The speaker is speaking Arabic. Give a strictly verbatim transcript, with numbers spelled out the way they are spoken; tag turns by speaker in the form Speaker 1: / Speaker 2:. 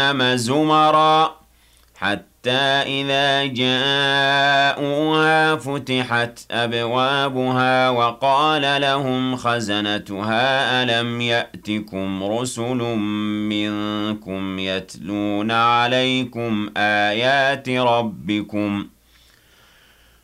Speaker 1: زمرا حتى إذا جاءوها فتحت أبوابها وقال لهم خزنتها ألم يأتكم رسل منكم يتلون عليكم آيات ربكم